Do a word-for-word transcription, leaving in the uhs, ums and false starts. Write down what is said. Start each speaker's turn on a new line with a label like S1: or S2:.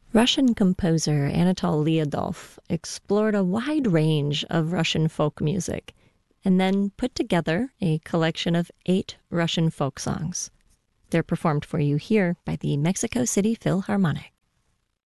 S1: Russian composer Anatol Lyudov explored a wide range of Russian folk music and then put together a collection of eight Russian folk songs. They're performed for you here by the Mexico City Philharmonic.